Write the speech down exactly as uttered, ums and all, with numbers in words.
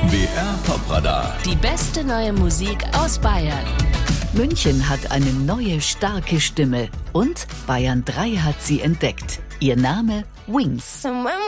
B R Popradar. Die beste neue Musik aus Bayern. München hat eine neue, starke Stimme und Bayern drei hat sie entdeckt. Ihr Name Wings.